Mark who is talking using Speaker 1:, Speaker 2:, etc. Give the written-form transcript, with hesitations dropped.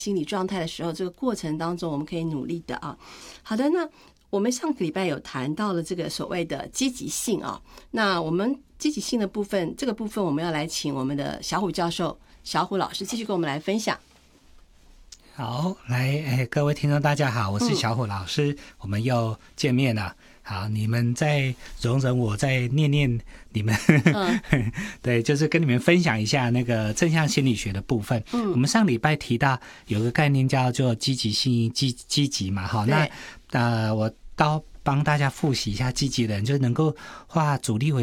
Speaker 1: 心理状态的时候，这个过程当中我们可以努力的啊。好的，那我们上个礼拜有谈到了这个所谓的积极性啊，那我们积极性的部分，这个部分我们要来请我们的小虎教授、小虎老师继续跟我们来分享。
Speaker 2: 好，来，各位听众大家好，我是小虎老师，我们又见面了。好，你们再容忍我再念你们，对，就是跟你们分享一下那个正向心理学的部分。我们上礼拜提到有个概念叫做积极性积极嘛，好，那我帮大家复习一下积极的人，就能够化阻力为